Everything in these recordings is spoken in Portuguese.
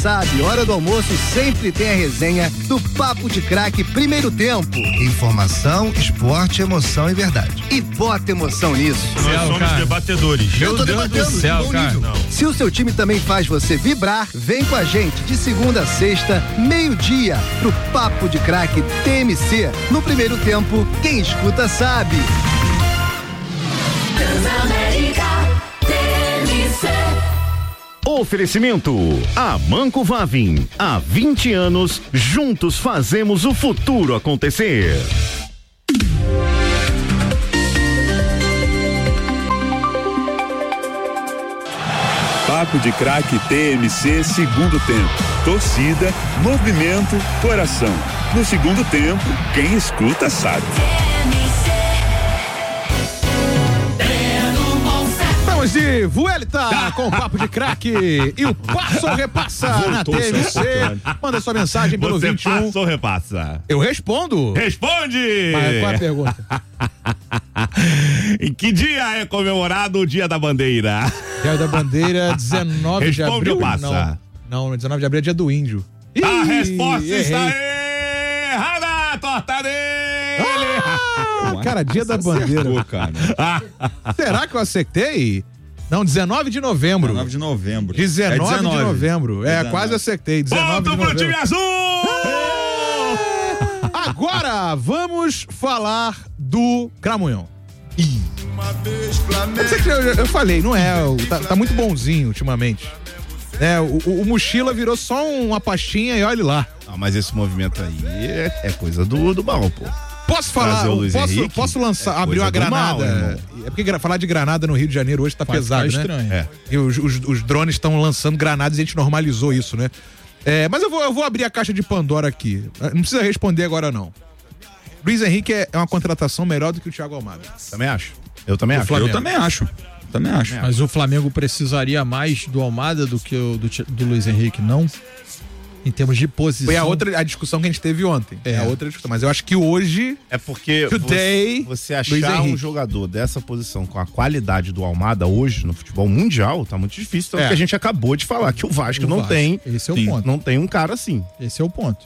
Sabe, hora do almoço sempre tem a resenha do Papo de Craque Primeiro Tempo. Informação, esporte, emoção e verdade. E bota emoção nisso. Nós somos debatedores. Eu tô debatendo. Céu, cara. Se o seu time também faz você vibrar, vem com a gente de segunda a sexta, meio-dia, pro Papo de Craque TMC. No Primeiro Tempo, quem escuta sabe. Oferecimento Amanco Vavin. Há 20 anos, juntos fazemos o futuro acontecer. Papo de Craque TMC, segundo tempo. Torcida, movimento, coração. No segundo tempo, quem escuta sabe. De Vuelta com o Papo de Craque e o Passa ou Repassa na TMC. Manda sua mensagem pelo Você 21. passa ou repassa? Eu respondo. Responde! Mas qual é a pergunta? Em que dia é comemorado o Dia da Bandeira? Dia da Bandeira, 19 de Responde abril. ou passa? Não, 19 de abril é dia do índio. A resposta errei. está errada, torta dele! Cara, Dia da Bandeira. Acertou, cara. Será que eu acertei? Não, 19 de novembro. 19 de novembro. 19 de novembro. É, quase acertei. 19 Ponto de pro novembro. time azul! Agora, vamos falar do Cramunhão. Eu falei, não é, tá muito bonzinho ultimamente. O Mochila virou só uma pastinha e olha lá. Ah, mas esse movimento aí é coisa do mal, pô. Posso falar? Posso lançar, abrir uma granada? É porque falar de granada no Rio de Janeiro hoje tá pesado, né? Estranho. É. E os drones estão lançando granadas e a gente normalizou isso, né? Mas eu vou abrir a caixa de Pandora aqui. Não precisa responder agora, não. Luiz Henrique é uma contratação melhor do que o Thiago Almada. Também acho. Eu também acho. Eu também acho. Mas o Flamengo precisaria mais do Almada do que do Luiz Henrique, não? Em termos de posição. Foi a discussão que a gente teve ontem. É a outra discussão. Mas eu acho que hoje. É porque você achar um jogador dessa posição com a qualidade do Almada hoje no futebol mundial tá muito difícil. Tanto que a gente acabou de falar que o Vasco não tem. Esse é o ponto. Não tem um cara assim. Esse é o ponto.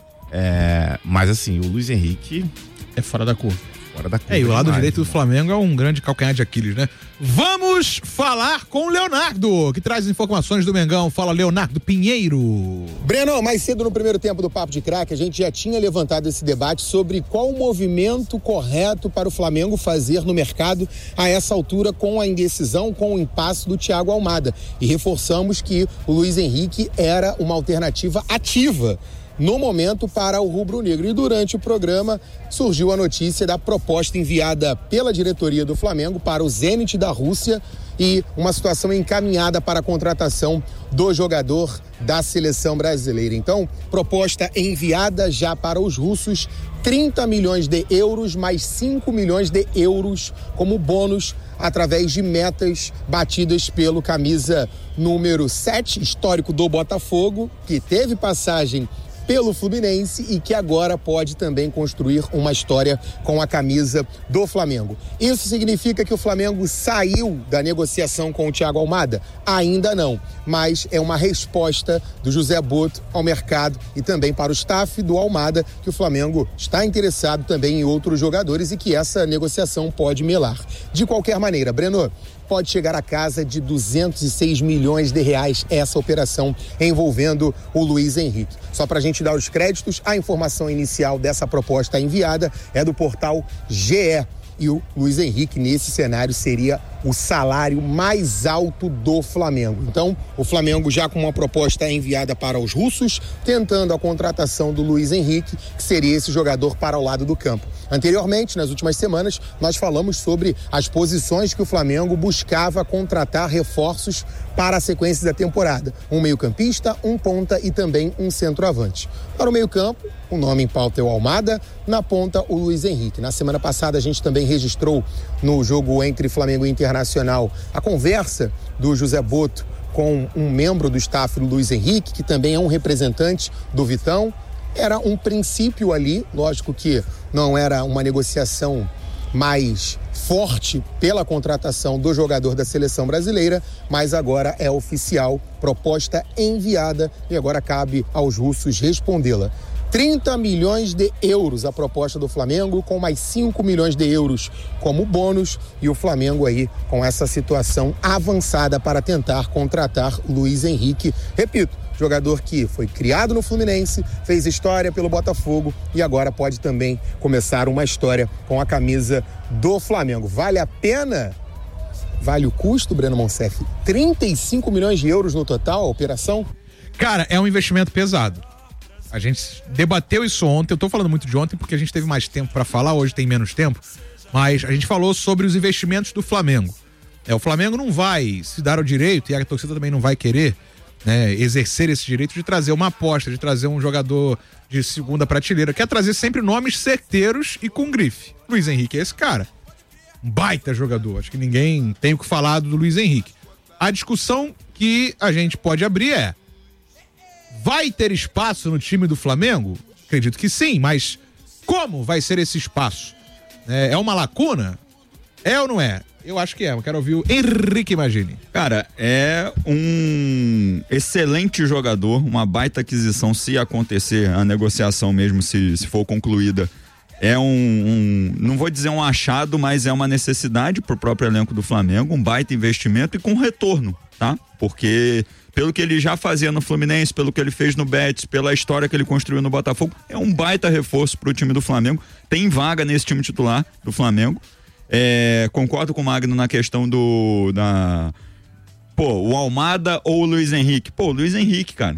Mas assim, o Luiz Henrique é fora da curva. E o lado direito do Flamengo é um grande calcanhar de Aquiles, né? Vamos falar com o Leonardo, que traz informações do Mengão. Fala, Leonardo Pinheiro. Breno, mais cedo no primeiro tempo do Papo de Craque, a gente já tinha levantado esse debate sobre qual o movimento correto para o Flamengo fazer no mercado a essa altura, com a indecisão, com o impasse do Thiago Almada. E reforçamos que o Luiz Henrique era uma alternativa ativa no momento para o rubro-negro. E durante o programa surgiu a notícia da proposta enviada pela diretoria do Flamengo para o Zenit da Rússia e uma situação encaminhada para a contratação do jogador da seleção brasileira. Então, proposta enviada já para os russos, 30 milhões de euros mais 5 milhões de euros como bônus através de metas batidas pelo camisa número 7, histórico do Botafogo, que teve passagem pelo Fluminense e que agora pode também construir uma história com a camisa do Flamengo. Isso significa que o Flamengo saiu da negociação com o Thiago Almada? Ainda não, mas é uma resposta do José Boto ao mercado e também para o staff do Almada, que o Flamengo está interessado também em outros jogadores e que essa negociação pode melar. De qualquer maneira, Breno, pode chegar à casa de 206 milhões de reais essa operação envolvendo o Luiz Henrique. Só para a gente dar os créditos, a informação inicial dessa proposta enviada é do portal GE. E o Luiz Henrique, nesse cenário, seria o salário mais alto do Flamengo. Então, o Flamengo já com uma proposta enviada para os russos, tentando a contratação do Luiz Henrique, que seria esse jogador para o lado do campo. Anteriormente, nas últimas semanas, nós falamos sobre as posições que o Flamengo buscava contratar reforços para a sequência da temporada. Um meio-campista, um ponta e também um centroavante. Para o meio-campo, o nome em pauta é o Almada, na ponta o Luiz Henrique. Na semana passada a gente também registrou no jogo entre Flamengo e Internacional a conversa do José Boto com um membro do staff do Luiz Henrique, que também é um representante do Vitão. Era um princípio ali, lógico que não era uma negociação mais forte pela contratação do jogador da seleção brasileira, mas agora é oficial, proposta enviada e agora cabe aos russos respondê-la. 30 milhões de euros a proposta do Flamengo, com mais 5 milhões de euros como bônus, e o Flamengo aí com essa situação avançada para tentar contratar Luiz Henrique. Repito, jogador que foi criado no Fluminense, fez história pelo Botafogo e agora pode também começar uma história com a camisa do Flamengo. Vale a pena? Vale o custo, Breno Monsef? 35 milhões de euros no total, a operação? Cara, é um investimento pesado. A gente debateu isso ontem, eu tô falando muito de ontem porque a gente teve mais tempo pra falar, hoje tem menos tempo, mas a gente falou sobre os investimentos do Flamengo. O Flamengo não vai se dar o direito, e a torcida também não vai querer, né, exercer esse direito de trazer uma aposta, de trazer um jogador de segunda prateleira. Quer trazer sempre nomes certeiros e com grife. Luiz Henrique é esse cara. Um baita jogador. Acho que ninguém tem o que falar do Luiz Henrique. A discussão que a gente pode abrir é: vai ter espaço no time do Flamengo? Acredito que sim, mas como vai ser esse espaço? É uma lacuna? É ou não é? Eu acho que é. Eu quero ouvir o Henrique Magini. Cara, é um excelente jogador, uma baita aquisição se acontecer a negociação mesmo, se for concluída. É não vou dizer um achado, mas é uma necessidade pro próprio elenco do Flamengo, um baita investimento e com retorno, tá? Porque pelo que ele já fazia no Fluminense, pelo que ele fez no Betis, pela história que ele construiu no Botafogo, é um baita reforço pro time do Flamengo. Tem vaga nesse time titular do Flamengo. Concordo com o Magno na questão o Almada ou o Luiz Henrique. O Luiz Henrique, cara,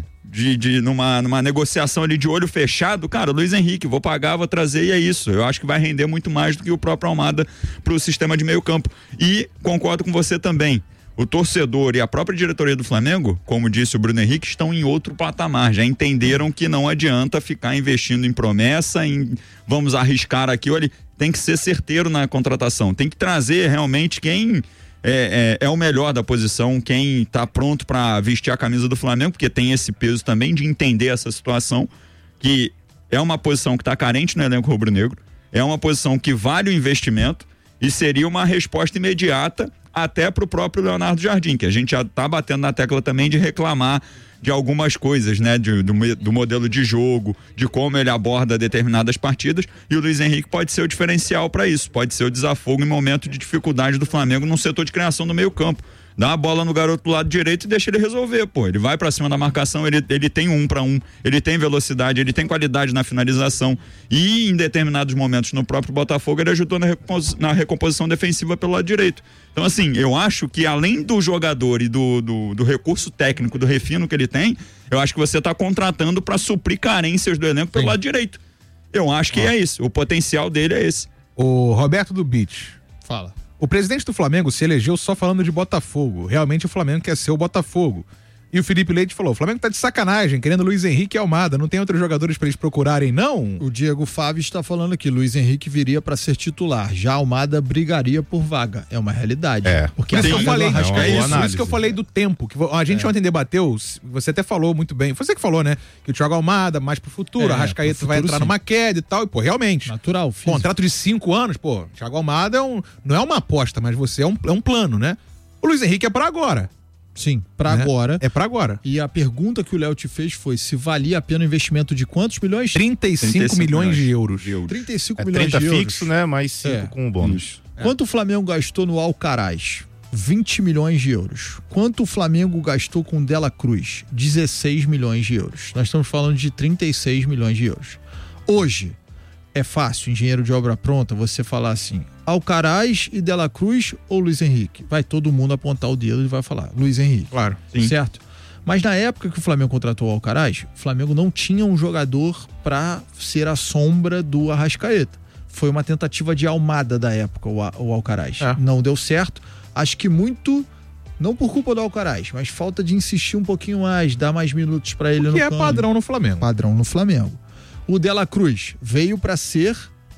numa negociação ali de olho fechado, cara, Luiz Henrique, vou pagar, vou trazer e é isso. Eu acho que vai render muito mais do que o próprio Almada pro sistema de meio campo. E concordo com você também. O torcedor e a própria diretoria do Flamengo, como disse o Bruno Henrique, estão em outro patamar. Já entenderam que não adianta ficar investindo em promessa, vamos arriscar aqui, olha, tem que ser certeiro na contratação. Tem que trazer realmente quem é o melhor da posição, quem está pronto para vestir a camisa do Flamengo, porque tem esse peso também de entender essa situação, que é uma posição que está carente no elenco rubro-negro, é uma posição que vale o investimento e seria uma resposta imediata até para o próprio Leonardo Jardim, que a gente já está batendo na tecla também de reclamar de algumas coisas, né? Do modelo de jogo, de como ele aborda determinadas partidas, e o Luiz Henrique pode ser o diferencial para isso, pode ser o desafogo em momento de dificuldade do Flamengo no setor de criação do meio campo. Dá a bola no garoto do lado direito e deixa ele resolver, ele vai pra cima da marcação, ele tem 1 para 1, ele tem velocidade, ele tem qualidade na finalização, e em determinados momentos no próprio Botafogo ele ajudou na recomposição defensiva pelo lado direito. Então assim, eu acho que além do jogador e do recurso técnico, do refino que ele tem, eu acho que você tá contratando para suprir carências do elenco pelo lado direito. Eu acho que é isso, o potencial dele é esse. O Roberto do Beach. Fala. O presidente do Flamengo se elegeu só falando de Botafogo. Realmente o Flamengo quer ser o Botafogo. E o Felipe Leite falou: o Flamengo tá de sacanagem, querendo Luiz Henrique e Almada. Não tem outros jogadores pra eles procurarem, não? O Diego Fávio está falando aqui: Luiz Henrique viria pra ser titular. Já Almada brigaria por vaga. É uma realidade. Porque por isso que eu falei, por isso que eu falei do tempo. Que a gente ontem debateu, você até falou muito bem. Foi você que falou, né? Que o Thiago Almada, mais pro futuro, a Arrascaeta vai entrar numa queda e tal. E, realmente. Natural, físico. Contrato de 5 anos, Thiago Almada não é uma aposta, mas você é um plano, né? O Luiz Henrique é pra agora. Sim, pra agora. É pra agora. E a pergunta que o Léo te fez foi se valia a pena o investimento de quantos milhões? 35 milhões de euros. 35 milhões de euros. 30 fixo, né? Mais 5 com o bônus. Quanto o Flamengo gastou no Alcaraz? 20 milhões de euros. Quanto o Flamengo gastou com Dela Cruz? 16 milhões de euros. Nós estamos falando de 36 milhões de euros. Hoje, é fácil, engenheiro de obra pronta, você falar assim: Alcaraz e Dela Cruz ou Luiz Henrique? Vai todo mundo apontar o dedo e vai falar Luiz Henrique. Claro. Sim. Certo? Mas na época que o Flamengo contratou o Alcaraz, o Flamengo não tinha um jogador para ser a sombra do Arrascaeta. Foi uma tentativa de Almada da época, o Alcaraz. Não deu certo. Acho que muito, não por culpa do Alcaraz, mas falta de insistir um pouquinho mais, dar mais minutos para ele no campo. Que é padrão no Flamengo. Padrão no Flamengo. O Dela Cruz veio para ser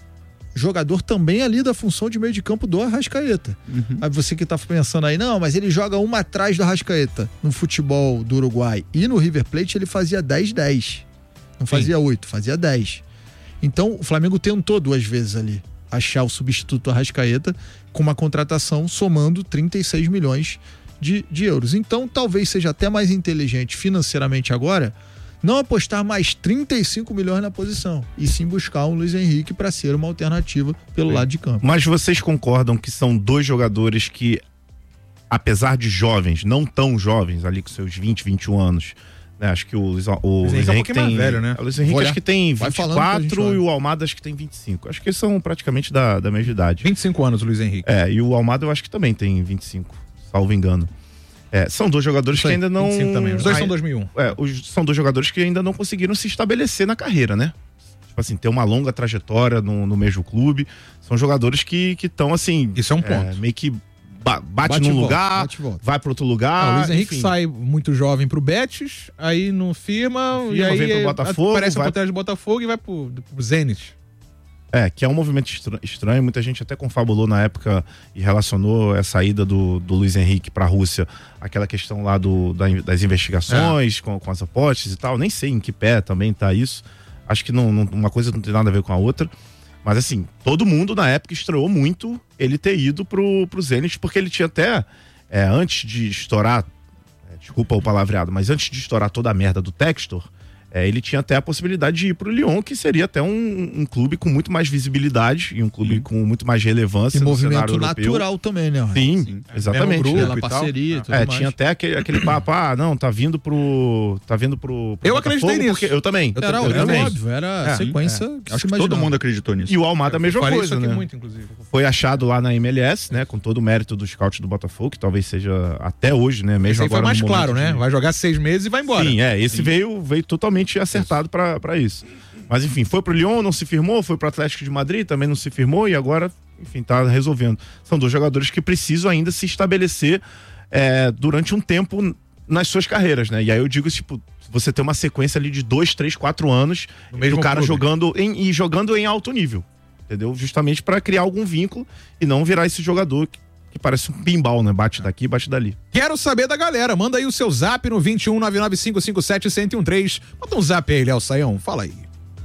jogador também ali da função de meio de campo do Arrascaeta. Aí você que tá pensando aí, não, mas ele joga uma atrás do Arrascaeta. No futebol do Uruguai e no River Plate ele fazia 10-10. Não fazia 8, fazia 10. Então o Flamengo tentou 2 vezes ali. achar o substituto Arrascaeta com uma contratação somando 36 milhões de euros. Então, talvez seja até mais inteligente financeiramente agora não apostar mais 35 milhões na posição e sim buscar um Luiz Henrique para ser uma alternativa pelo lado de campo. Mas vocês concordam que são dois jogadores que, apesar de jovens, não tão jovens, ali com seus 20, 21 anos, né? Acho que o Luiz Henrique tem... mais velho, né? O Luiz Henrique acho que tem 24 e o Almada acho que tem 25. Acho que eles são praticamente da mesma idade. 25 anos o Luiz Henrique. E o Almada eu acho que também tem 25, salvo engano. São dois jogadores que ainda não... 25 também. Os dois são 2001. São dois jogadores que ainda não conseguiram se estabelecer na carreira, né? Tipo assim, ter uma longa trajetória no mesmo clube. São jogadores que estão assim... Isso é um ponto. Meio que bate num lugar, vai para outro lugar. O Luiz Henrique sai muito jovem pro Betis, aí não firma e aí vem pro Botafogo, aparece a oportunidade do Botafogo e vai pro Zenit. Que é um movimento estranho. Muita gente até confabulou na época e relacionou a saída do Luiz Henrique para a Rússia, aquela questão lá das investigações com as apostas e tal. Nem sei em que pé também tá isso. Acho que uma coisa não tem nada a ver com a outra. Mas assim, todo mundo na época estranhou muito ele ter ido pro Zenit, porque ele tinha até, antes de estourar, desculpa o palavreado, mas antes de estourar toda a merda do Textor, ele tinha até a possibilidade de ir pro Lyon, que seria até um clube com muito mais visibilidade e um clube com muito mais relevância e no movimento cenário europeu. Natural também, né? Sim, exatamente. Pela parceria e tudo mais. Tinha até aquele papo, não, tá vindo pro eu acreditei nisso. Eu também. Era óbvio, era sequência que acho que todo mundo acreditou nisso. E o Almada a mesma coisa, né? Muito, inclusive. Foi achado lá na MLS, né? Com todo o mérito do scout do Botafogo, que talvez seja até hoje, né? Mesmo agora. Foi mais claro, né? Vai jogar 6 meses e vai embora. Sim, esse veio totalmente acertado para isso. Mas enfim, foi pro Lyon, não se firmou, foi pro Atlético de Madrid, também não se firmou e agora, enfim, tá resolvendo. São dois jogadores que precisam ainda se estabelecer durante um tempo nas suas carreiras, né? E aí eu digo, tipo, você tem uma sequência ali de 2, 3, 4 anos do cara jogando em alto nível, entendeu? Justamente para criar algum vínculo e não virar esse jogador que parece um pinball, né? Bate daqui, bate dali. Quero saber da galera. Manda aí o seu zap no 21995571013. Manda um zap aí, Léo Saião. Fala aí.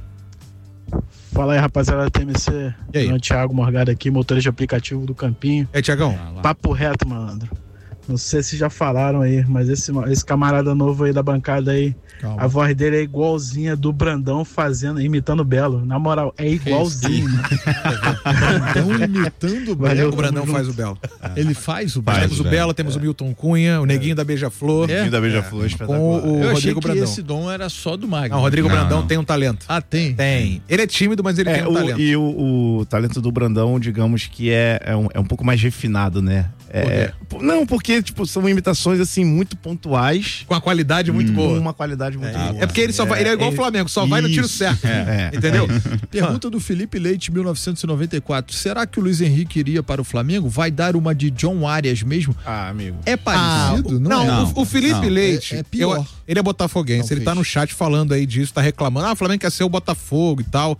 Fala aí, rapaziada da TMC. E aí? Thiago Morgado aqui, motorista de aplicativo do Campinho. Thiagão. Papo reto, malandro. Não sei se já falaram aí, mas esse camarada novo aí da bancada aí, calma. A voz dele é igualzinha do Brandão imitando o Belo. Na moral, é igualzinho. Brandão imitando o Belo. O Brandão faz o Belo. Ele faz o Belo. Temos o Belo, temos o Milton Cunha, o Neguinho da Beija-Flor. O Neguinho da Beija-Flor, espetacular. Com o Rodrigo Brandão. Esse dom era só do Magno. Não, o Rodrigo Brandão tem um talento. Tem? Tem. Ele é tímido, mas ele tem um talento. E o talento do Brandão, digamos que é um pouco mais refinado, né? Não, porque tipo, são imitações assim muito pontuais. Com a qualidade muito boa. Com uma qualidade muito boa. É porque ele só vai, ele é igual o Flamengo, só vai no tiro certo. Entendeu? Pergunta do Felipe Leite, 1994. Será que o Luiz Henrique iria para o Flamengo? Vai dar uma de John Arias mesmo? Amigo. É parecido? O Felipe Leite, é pior. Ele é botafoguense, ele tá no chat falando aí disso, tá reclamando. O Flamengo quer ser o Botafogo e tal.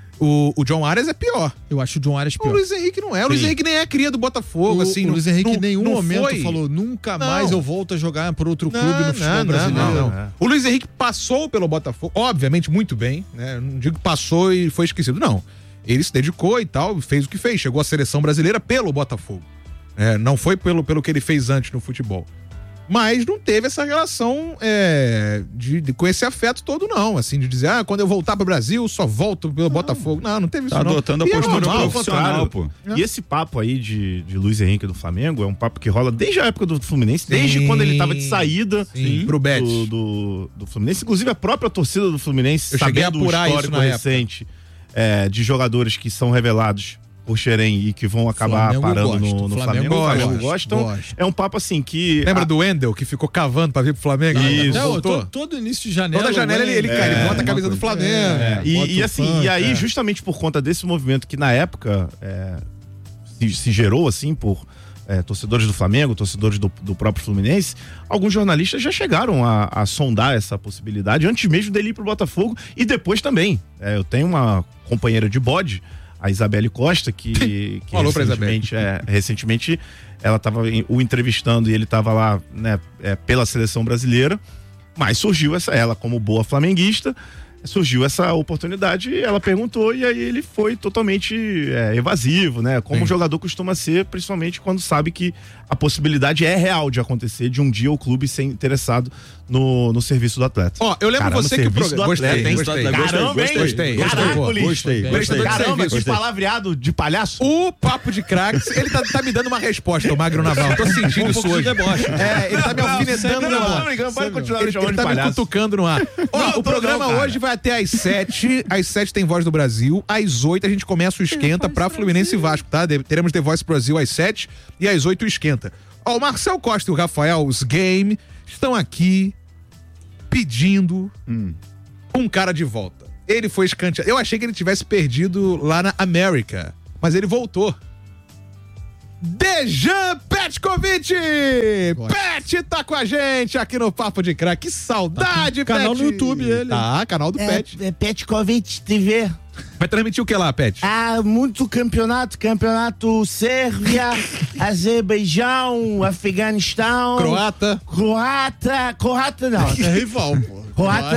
O John Arias é pior. Eu acho o John Arias pior. O Luiz Henrique não é. O Luiz Henrique nem é cria do Botafogo, assim. O Luiz Henrique em nenhum momento falou, nunca mais eu volto a jogar por outro clube no futebol brasileiro. Não. O Luiz Henrique passou pelo Botafogo, obviamente muito bem, né? Não digo que passou e foi esquecido, não. Ele se dedicou e tal, fez o que fez. Chegou à seleção brasileira pelo Botafogo. Não foi pelo que ele fez antes no futebol. Mas não teve essa relação com esse afeto todo, não. Assim, de dizer, quando eu voltar pro Brasil, só volto pelo Botafogo. Não teve isso, não. Tá adotando a postura profissional, pô. E esse papo aí de Luiz Henrique do Flamengo é um papo que rola desde a época do Fluminense, desde quando ele tava de saída pro Betis. Do Fluminense. Inclusive a própria torcida do Fluminense, sabendo do histórico recente de jogadores que são revelados por Xerém e que vão acabar parando no Flamengo. O Flamengo gosta. Então, é um papo assim que... Lembra do Wendel, que ficou cavando pra vir pro Flamengo? Isso. Todo início de janela. Toda janela ele bota a camisa do Flamengo. E aí, justamente por conta desse movimento que na época se gerou, assim, por torcedores do Flamengo, torcedores do próprio Fluminense, alguns jornalistas já chegaram a sondar essa possibilidade antes mesmo dele ir pro Botafogo e depois também. Eu tenho uma companheira de bode, a Isabelle Costa, que falou pra Isabelle. Recentemente ela estava o entrevistando e ele estava lá, né, pela seleção brasileira, mas surgiu ela como boa flamenguista, surgiu essa oportunidade, ela perguntou e aí ele foi totalmente evasivo, né? Como o jogador costuma ser, principalmente quando sabe que a possibilidade é real de acontecer de um dia o clube ser interessado no serviço do atleta. Ó, eu lembro você que o programa... Gostei. Caramba, que palavreado de palhaço. O Papo de Craques, ele tá me dando uma resposta, o Magro Naval. Tô sentindo isso hoje. Ele tá me alfinetando no ar. Ele tá me cutucando no ar. Ó, o programa hoje vai até às 7. Às 7 tem Voz do Brasil. Às 8 a gente começa o esquenta pra Fluminense e Vasco, tá? Teremos The Voice Brasil às 7 e às 8 o esquenta. Ó, o Marcel Costa e o Rafael, os Game, estão aqui pedindo um cara de volta. Ele foi escanteado. Eu achei que ele tivesse perdido lá na América, mas ele voltou. Dejan Petkovic! Pet tá com a gente aqui no Papo de Craque. Que saudade, Pet! Canal no YouTube, ele. Tá, canal do Pet. Petkovic TV. Vai transmitir o que lá, Pet? Muito campeonato Sérvia, Azerbaijão, Afeganistão. Croata não. É rival, pô. Croata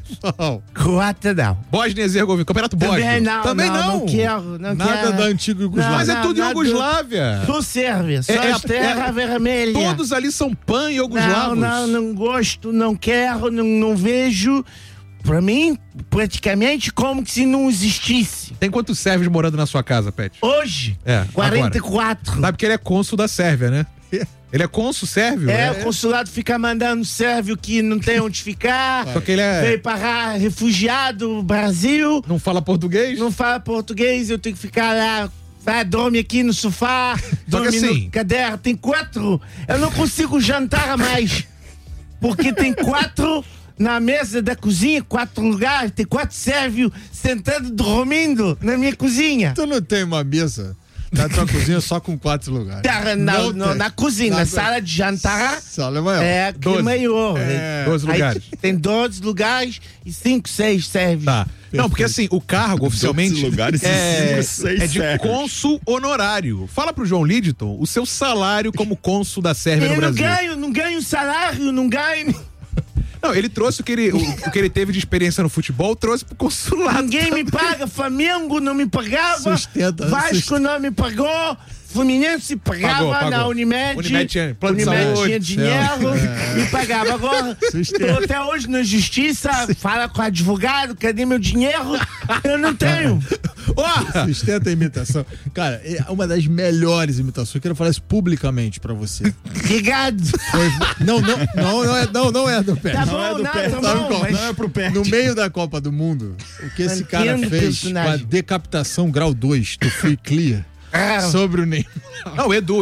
não. Bósnia e Herzegovina, Campeonato Bósnio. Também não. Não quero. Nada da antiga Iugoslávia. Mas é tudo Iugoslávia. Só Sérvia, só terra vermelha. Todos ali são pan-iugoslavos. Não gosto, não quero, não vejo. Pra mim, praticamente como se não existisse. Tem quantos sérvios morando na sua casa, Pet? Hoje? 44. Agora. Sabe que ele é cônsul da Sérvia, né? Ele é cônsul sérvio? O consulado fica mandando sérvio que não tem onde ficar. Só que ele veio parar refugiado no Brasil. Não fala português? Não fala português, eu tenho que ficar lá. Dorme aqui no sofá. Dorme assim, no caderno. Tem 4. Eu não consigo jantar mais. Porque tem 4 na mesa da cozinha, 4 lugares. Tem 4 sérvios sentados dormindo na minha cozinha. Tu não tem uma mesa na tua cozinha só com 4 lugares? Na cozinha, na sala de jantar. Sala maior. Que maior. 12 lugares. Tem 12 lugares e 5, 6 sérvios. Tá. Não, porque assim, o cargo oficialmente lugares é de de cônsul honorário. Fala pro João Lidton o seu salário como cônsul da Sérvia no Brasil. Não ganho salário, não ganho. Não, ele trouxe o que ele teve de experiência no futebol, trouxe pro consulado. Ninguém me paga, Flamengo não me pagava, Vasco não me pagou, Fluminense pagava na Unimed. Unimed tinha dinheiro, me pagava. Agora, tô até hoje na justiça, fala com o advogado, cadê meu dinheiro? Eu não tenho. Sustenta a imitação. Cara, é uma das melhores imitações. Eu quero falar isso publicamente pra você. Obrigado. Não é do Pé. Tá bom, não é pro Pé. No meio da Copa do Mundo, o que esse cara fez com a decapitação grau 2 do Free Clear sobre o Neymar. Não, Edu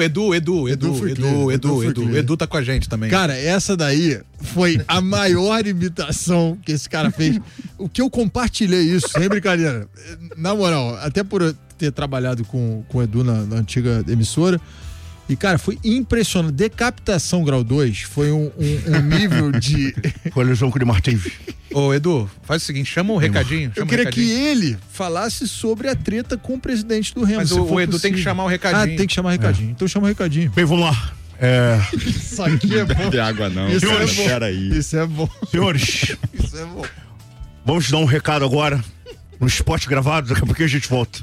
tá com a gente também. Cara, essa daí foi a maior imitação que esse cara fez. O que eu compartilhei isso, sem brincadeira. Na moral, até por ter trabalhado com o Edu na antiga emissora. E, cara, foi impressionante. Decapitação grau 2 foi um nível de... Olha o João de Martins. Ô, Edu, faz o seguinte, chama um recadinho. Eu queria que ele falasse sobre a treta com o presidente do Remo. Mas o Edu tem que chamar o recadinho. Tem que chamar o recadinho. Então chama o recadinho. Bem, vamos lá. Isso aqui é bom. Não tem água não. Isso é bom. Peraí. Isso é bom. Senhores, Isso é bom. vamos dar um recado agora. No esporte gravado, daqui a pouquinho a gente volta.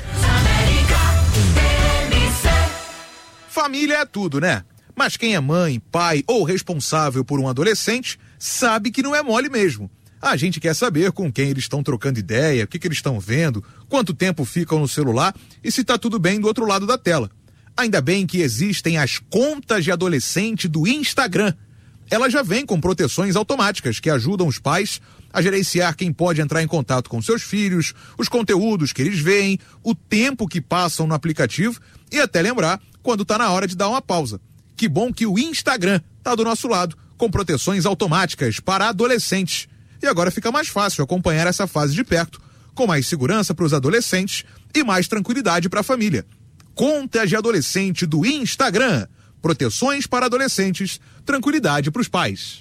Família é tudo, né? Mas quem é mãe, pai ou responsável por um adolescente sabe que não é mole mesmo. A gente quer saber com quem eles estão trocando ideia, o que eles estão vendo, quanto tempo ficam no celular e se tá tudo bem do outro lado da tela. Ainda bem que existem as contas de adolescente do Instagram. Elas já vêm com proteções automáticas que ajudam os pais a gerenciar quem pode entrar em contato com seus filhos, os conteúdos que eles veem, o tempo que passam no aplicativo e até lembrar quando tá na hora de dar uma pausa. Que bom que o Instagram tá do nosso lado, com proteções automáticas para adolescentes. E agora fica mais fácil acompanhar essa fase de perto, com mais segurança para os adolescentes e mais tranquilidade para a família. Contas de adolescente do Instagram. Proteções para adolescentes, tranquilidade para os pais.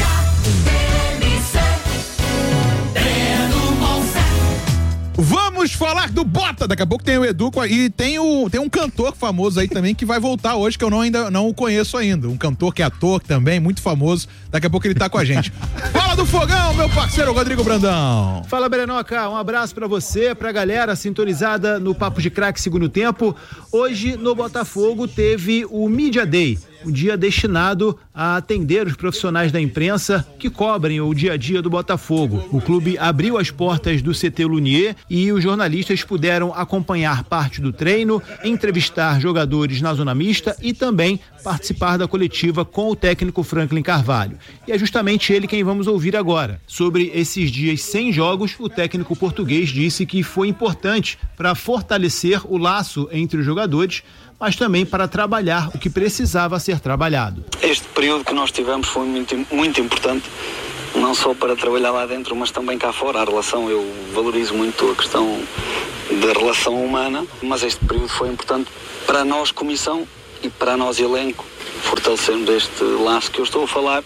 Vamos falar do Bota. Daqui a pouco tem o Edu e tem um cantor famoso aí também que vai voltar hoje, que eu ainda não o conheço ainda. Um cantor que é ator também, muito famoso. Daqui a pouco ele tá com a gente. Fala do Fogão, meu parceiro Rodrigo Brandão. Fala, Brenoca. Um abraço pra você, pra galera sintonizada no Papo de Craque Segundo Tempo. Hoje no Botafogo teve o Media Day, um dia destinado a atender os profissionais da imprensa que cobrem o dia a dia do Botafogo. O clube abriu as portas do CT Lunier e os jornalistas puderam acompanhar parte do treino, entrevistar jogadores na zona mista e também participar da coletiva com o técnico Franklin Carvalho. E é justamente ele quem vamos ouvir agora. Sobre esses dias sem jogos, o técnico português disse que foi importante para fortalecer o laço entre os jogadores, mas também para trabalhar o que precisava ser trabalhado. Este período que nós tivemos foi muito importante, não só para trabalhar lá dentro, mas também cá fora. A relação, eu valorizo muito a questão da relação humana, mas este período foi importante para nós, comissão, e para nós, elenco, fortalecermos este laço que eu estou a falar.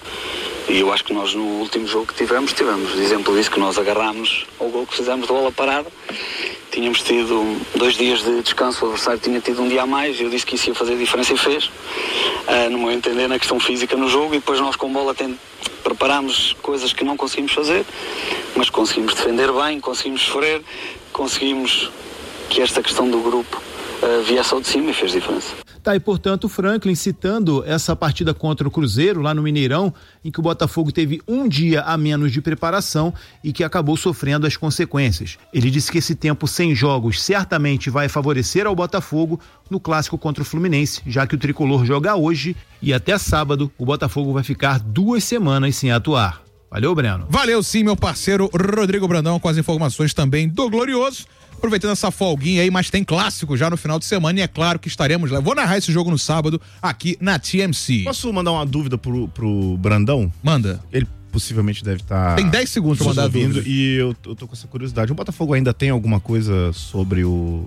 E eu acho que nós, no último jogo que tivemos exemplo disso, que nós agarrámos ao gol que fizemos de bola parada. Tínhamos tido 2 dias de descanso, o adversário tinha tido um dia a mais, eu disse que isso ia fazer diferença e fez, no meu entender, na questão física no jogo, e depois nós com bola preparámos coisas que não conseguimos fazer, mas conseguimos defender bem, conseguimos sofrer, conseguimos que esta questão do grupo viesse ao de cima e fez diferença. Tá, e portanto o Franklin citando essa partida contra o Cruzeiro lá no Mineirão, em que o Botafogo teve um dia a menos de preparação e que acabou sofrendo as consequências. Ele disse que esse tempo sem jogos certamente vai favorecer ao Botafogo no clássico contra o Fluminense, já que o tricolor joga hoje e até sábado o Botafogo vai ficar 2 semanas sem atuar. Valeu, Breno. Valeu sim, meu parceiro Rodrigo Brandão, com as informações também do Glorioso. Aproveitando essa folguinha aí, mas tem clássico já no final de semana e é claro que estaremos lá. Vou narrar esse jogo no sábado aqui na TMC. Posso mandar uma dúvida pro Brandão? Manda. Ele possivelmente deve estar... Tem 10 segundos pra mandar a dúvida. E eu tô com essa curiosidade. O Botafogo ainda tem alguma coisa sobre o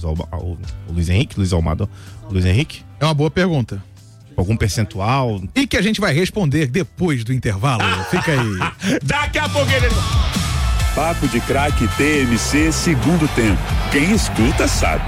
Luiz Henrique? É uma boa pergunta. Algum percentual? E que a gente vai responder depois do intervalo. Fica aí. Daqui a pouco ele... Papo de Craque TMC Segundo Tempo. Quem escuta sabe.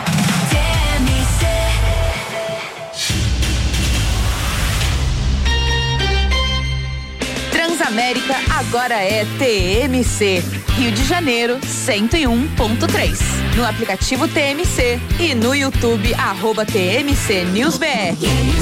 Transamérica agora é TMC. Rio de Janeiro 101.3. No aplicativo TMC e no YouTube @TMC News BR.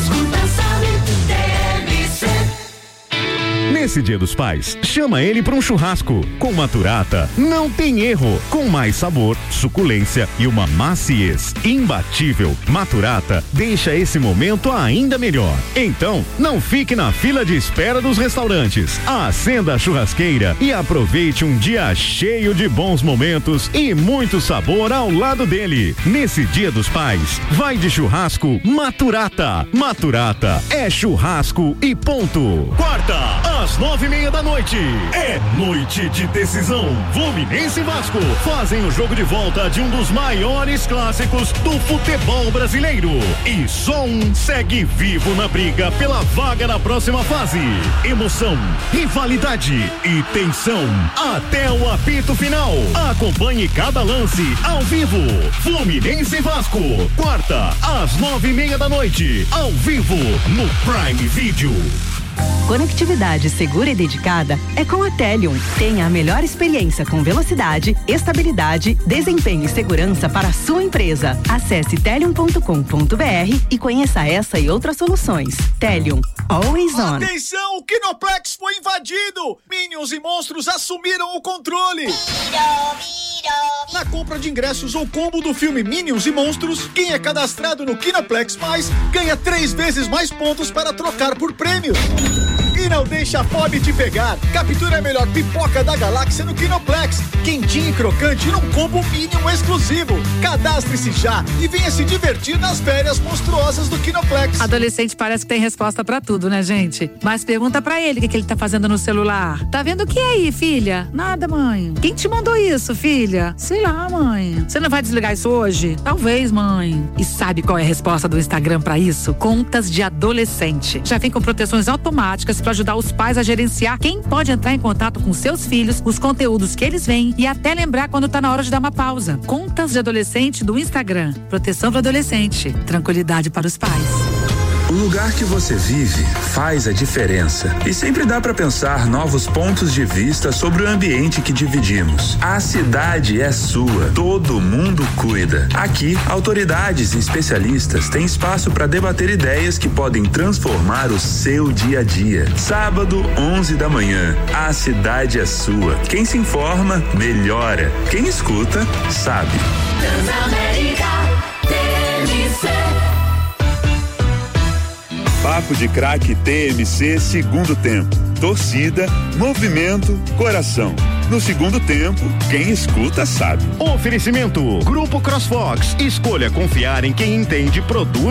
Nesse Dia dos Pais, chama ele para um churrasco. Com Maturata, não tem erro. Com mais sabor, suculência e uma maciez imbatível. Maturata deixa esse momento ainda melhor. Então, não fique na fila de espera dos restaurantes. Acenda a churrasqueira e aproveite um dia cheio de bons momentos e muito sabor ao lado dele. Nesse Dia dos Pais, vai de churrasco Maturata. Maturata é churrasco e ponto. Quarta, às 9:30 da noite. É noite de decisão. Fluminense e Vasco fazem o jogo de volta de um dos maiores clássicos do futebol brasileiro. E só um segue vivo na briga pela vaga na próxima fase. Emoção, rivalidade e tensão até o apito final. Acompanhe cada lance ao vivo. Fluminense e Vasco, quarta, às 9:30 da noite, ao vivo no Prime Video. Conectividade segura e dedicada é com a Telium. Tenha a melhor experiência com velocidade, estabilidade, desempenho e segurança para a sua empresa. Acesse telium.com.br e conheça essa e outras soluções. Telium, always on. Atenção, o Kinoplex foi invadido! Minions e monstros assumiram o controle! Na compra de ingressos ou combo do filme Minions e Monstros, quem é cadastrado no Kinoplex Mais ganha 3 vezes mais pontos para trocar por prêmios. E não deixa a fome te pegar. Captura a melhor pipoca da galáxia no Kinoplex. Quentinho e crocante num combo Minion exclusivo. Cadastre-se já e venha se divertir nas férias monstruosas do Kinoplex. Adolescente parece que tem resposta pra tudo, né, gente? Mas pergunta pra ele o que ele tá fazendo no celular. Tá vendo o que aí, filha? Nada, mãe. Quem te mandou isso, filha? Sei lá, mãe. Você não vai desligar isso hoje? Talvez, mãe. E sabe qual é a resposta do Instagram pra isso? Contas de adolescente. Já vem com proteções automáticas pra ajudar os pais a gerenciar quem pode entrar em contato com seus filhos, os conteúdos que eles veem e até lembrar quando tá na hora de dar uma pausa. Contas de Adolescente do Instagram. Proteção para adolescente. Tranquilidade para os pais. O lugar que você vive faz a diferença e sempre dá para pensar novos pontos de vista sobre o ambiente que dividimos. A cidade é sua, todo mundo cuida. Aqui, autoridades e especialistas têm espaço para debater ideias que podem transformar o seu dia a dia. Sábado, 11 da manhã, a cidade é sua. Quem se informa, melhora. Quem escuta, sabe. Transamérica, TMC. Papo de Craque TMC segundo tempo. Torcida, movimento, coração. No segundo tempo, quem escuta sabe. Oferecimento Grupo CrossFox. Escolha confiar em quem entende produto